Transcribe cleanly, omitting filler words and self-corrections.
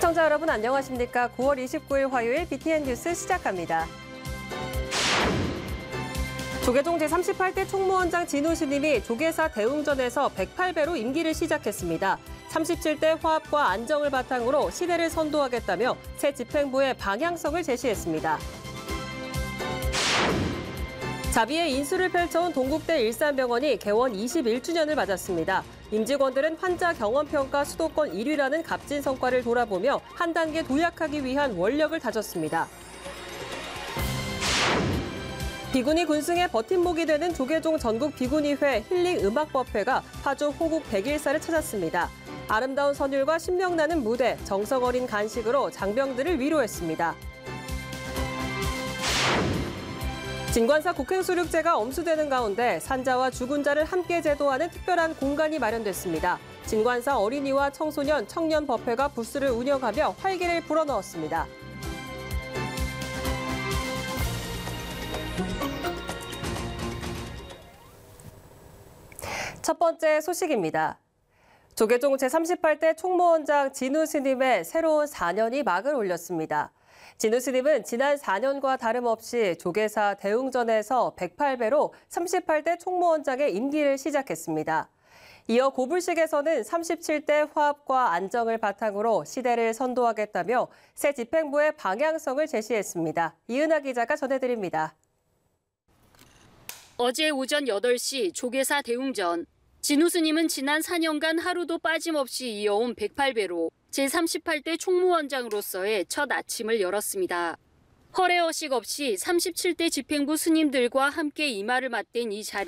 시청자 여러분 안녕하십니까? 9월 29일 화요일 BTN 뉴스 시작합니다. 조계종 제38대 총무원장 진우 스님이 조계사 대웅전에서 108배로 임기를 시작했습니다. 37대 화합과 안정을 바탕으로 시대를 선도하겠다며 새 집행부의 방향성을 제시했습니다. 자비의 인수를 펼쳐온 동국대 일산병원이 개원 21주년을 맞았습니다. 임직원들은 환자 경험평가 수도권 1위라는 값진 성과를 돌아보며 한 단계 도약하기 위한 원력을 다졌습니다. 비구니 군승의 버팀목이 되는 조계종 전국 비구니회 힐링음악법회가 파주 호국 100일사를 찾았습니다. 아름다운 선율과 신명나는 무대, 정성 어린 간식으로 장병들을 위로했습니다. 진관사 국행수륙제가 엄수되는 가운데 산자와 죽은 자를 함께 제도하는 특별한 공간이 마련됐습니다. 진관사 어린이와 청소년, 청년법회가 부스를 운영하며 활기를 불어넣었습니다. 첫 번째 소식입니다. 조계종 제38대 총무원장 진우 스님의 새로운 4년이 막을 올렸습니다. 진우 스님은 지난 4년과 다름없이 조계사 대웅전에서 108배로 38대 총무원장의 임기를 시작했습니다. 이어 고불식에서는 37대 화합과 안정을 바탕으로 시대를 선도하겠다며 새 집행부의 방향성을 제시했습니다. 이은하 기자가 전해드립니다. 어제 오전 8시 조계사 대웅전. 진우 스님은 지난 4년간 하루도 빠짐없이 이어온 108배로 제38대 총무원장으로서의 첫 아침을 열었습니다. 허례허식 없이 37대 집행부 스님들과 함께 이마를 맞댄 이 자리.